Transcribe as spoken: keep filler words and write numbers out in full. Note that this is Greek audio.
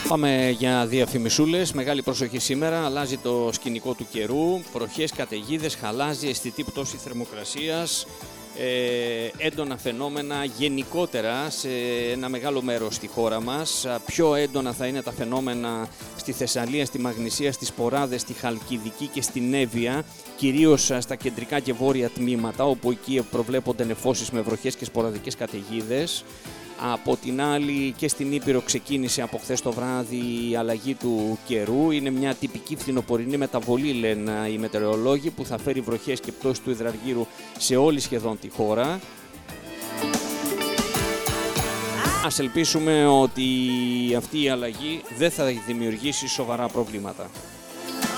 Πάμε για διαφημισούλες. Μεγάλη προσοχή σήμερα. Αλλάζει το σκηνικό του καιρού. Βροχές, καταιγίδες, χαλάζει, αισθητή πτώση θερμοκρασίας. Ε, έντονα φαινόμενα γενικότερα σε ένα μεγάλο μέρος στη χώρα μας. Πιο έντονα θα είναι τα φαινόμενα στη Θεσσαλία, στη Μαγνησία, στις Ποράδες, στη Χαλκιδική και στην Εύβοια, κυρίως στα κεντρικά και βόρεια τμήματα, όπου εκεί προβλέπονται νεφώσεις με βροχές και σποραδικές καταιγίδες. Από την άλλη και στην Ήπειρο ξεκίνησε από χθες το βράδυ η αλλαγή του καιρού. Είναι μια τυπική φθινοπορεινή μεταβολή, λένε οι μετεωρολόγοι, που θα φέρει βροχές και πτώση του υδραργύρου σε όλη σχεδόν τη χώρα. Ας ελπίσουμε ότι αυτή η αλλαγή δεν θα δημιουργήσει σοβαρά προβλήματα.